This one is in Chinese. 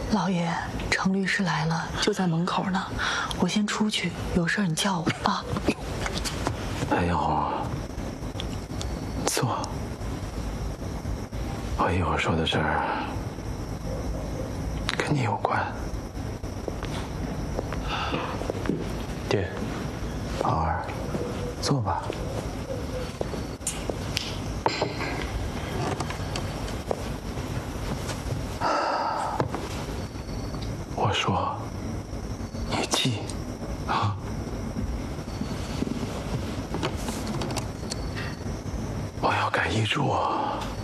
老爷，程律师来了，就在门口呢。我先出去，有事你叫我啊。 白艳红，坐。我一会儿说的事儿跟你有关。 爹， 宝儿，坐吧。我说，你记啊。我要改遗嘱。